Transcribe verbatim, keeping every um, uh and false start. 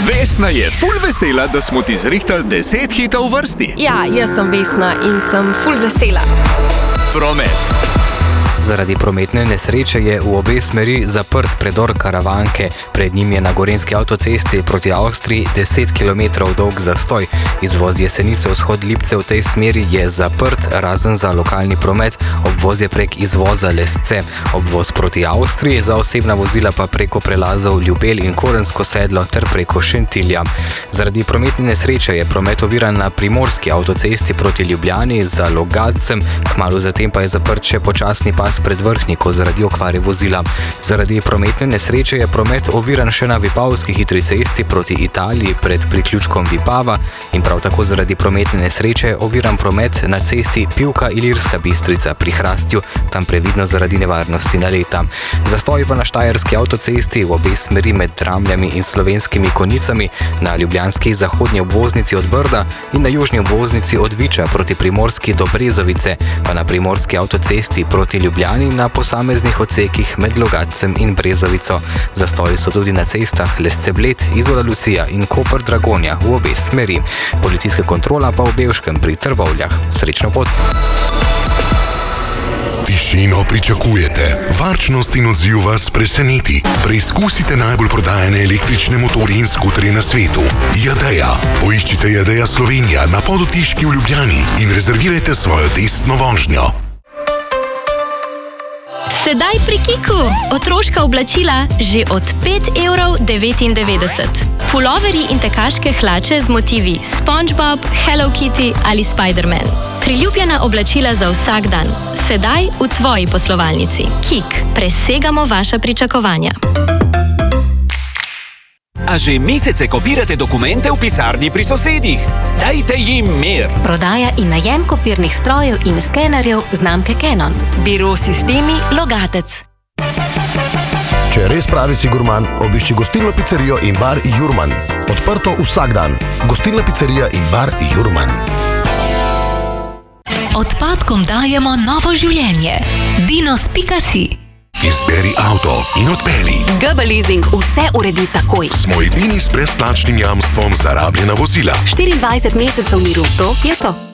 Vesna je ful vesela, da smo ti zrihtali deset hitov v vrsti. Ja, jaz sem Vesna in sem ful vesela. Promet. Zaradi prometne nesreče je v obe smeri zaprt predor Karavanke. Pred njim je na gorenjski avtocesti proti Avstriji deset kilometrov dolg zastoj. Izvoz Jesenice vzhod Lipce v tej smeri je zaprt, razen za lokalni promet. Obvoz je prek izvoza Lesce. Obvoz proti Avstriji, za osebna vozila pa preko prelazov Ljubelj in Korensko sedlo ter preko Šentilja. Zaradi prometne nesreče je promet oviran na primorski avtocesti proti Ljubljani za Logatcem, kmalu zatem pa je zaprt še počasni pas pred Vrhniko zaradi okvare vozila. Zaradi prometne nesreče je promet oviran še na Vipavski hitri cesti proti Italiji pred priključkom Vipava in prav tako zaradi prometne nesreče oviran promet na cesti Pivka-Ilirska Bistrica pri Hrastju, tam previdno zaradi nevarnosti naleta. Zastoji pa na štajerski avtocesti v obe smeri med Dramljami in Slovenskimi Konjicami, na ljubljanski zahodnji obvoznici od Brda in na južni obvoznici od Viča proti Primorski do Brezovice, pa na primorski avtocesti proti Ljubljani na posameznih odsekih med Logatcem in Brezovico. Zastoji so tudi na cestah Lesce-Bled, Izola-Lucija in Koper-Dragonja v obe smeri. Policijska kontrola pa v Bevškem pri Trbovljah. Srečno pot! Tišino pričakujete, varčnost in odziv vas preseneti. Preizkusite najbolj prodajane električne motorje in skuterje na svetu. Jadeja. Poiščite Jadeja Slovenija na Podotiški v Ljubljani in rezervirajte svojo testno vožnjo. Sedaj pri Kiku. Otroška oblačila že od pet evrov devetindevetdeset. Puloverji in tekaške hlače z motivi SpongeBob, Hello Kitty ali Spider-Man. Priljubljena oblačila za vsak dan. Sedaj v tvoji poslovalnici. Kik. Presegamo vaša pričakovanja. A že mesece kopirate dokumente v pisarni pri sosedih? Dajte jim mir! Prodaja in najem kopirnih strojev in skenerjev znamke Canon. Biro Sistemi Logatec. Če res pravi si gurman, obišči gostilno pizzerijo in bar Jurman. Odprto vsak dan. Gostilna pizzerija in bar Jurman. Odpadkom dajemo novo življenje. dinos pika si. Izberi avto in odpeli. G B Leasing vse uredi takoj. Smo edini s brezplačnim jamstvom za rabljena vozila. štiriindvajset mesecev miru, to je to.